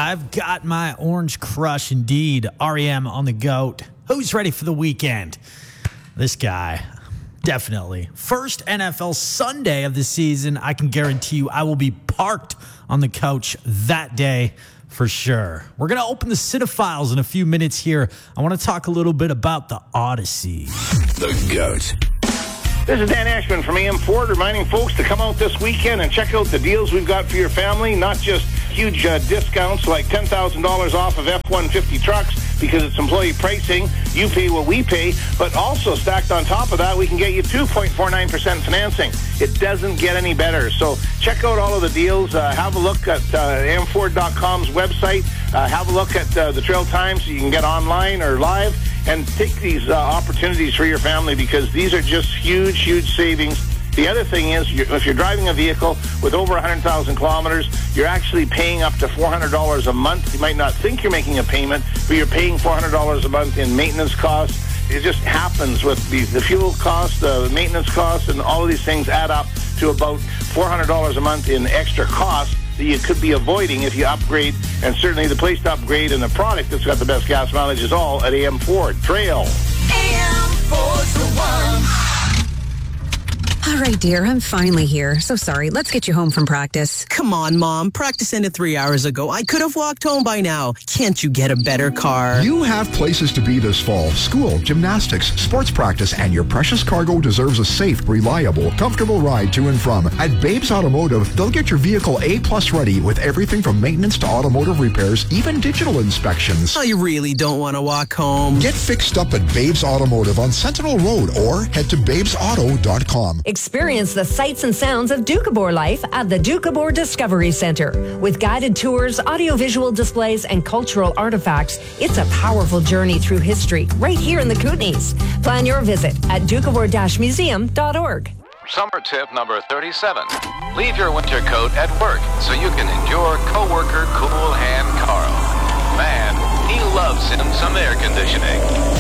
I've got my orange crush indeed. REM on the goat. Who's ready for the weekend? This guy, definitely. First NFL Sunday of the season. I can guarantee you I will be parked on the couch that day for sure. We're going to open the Cinephiles in a few minutes here. I want to talk a little bit about the Odyssey. The GOAT. This is Dan Ashman from AM Ford, reminding folks to come out this weekend and check out the deals we've got for your family. Not just huge discounts like $10,000 off of F-150 trucks because it's employee pricing. You pay what we pay. But also stacked on top of that, we can get you 2.49% financing. It doesn't get any better. So check out all of the deals. Have a look at amford.com's website. Have a look at the trail times so you can get online or live. And take these opportunities for your family because these are just huge, huge savings. The other thing is, if you're driving a vehicle with over 100,000 kilometers, you're actually paying up to $400 a month. You might not think you're making a payment, but you're paying $400 a month in maintenance costs. It just happens with the fuel costs, the maintenance costs, and all of these things add up to about $400 a month in extra costs that you could be avoiding if you upgrade. And certainly the place to upgrade and the product that's got the best gas mileage is all at AM Ford. Trail. AM Ford's the one. All right, dear, I'm finally here. So sorry. Let's get you home from practice. Come on, Mom. Practice ended 3 hours ago. I could have walked home by now. Can't you get a better car? You have places to be this fall. School, gymnastics, sports practice, and your precious cargo deserves a safe, reliable, comfortable ride to and from. At Babes Automotive, they'll get your vehicle A-plus ready with everything from maintenance to automotive repairs, even digital inspections. I really don't want to walk home. Get fixed up at Babes Automotive on Sentinel Road or head to babesauto.com. Experience the sights and sounds of Doukhobor life at the Doukhobor Discovery Center. With guided tours, audiovisual displays, and cultural artifacts, it's a powerful journey through history right here in the Kootenays. Plan your visit at doukhobor-museum.org. Summer tip number 37. Leave your winter coat at work so you can endure coworker Cool Hand Carl. Man, he loves him some air conditioning.